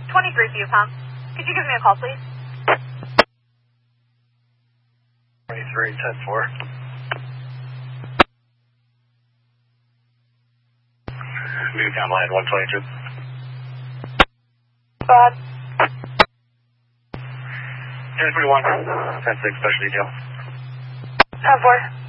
23 Viewcom. Could you give me a call, please? 23, 10-4. Viewcom line 122. Bob. 1041, 10-6 special detail. 10-4.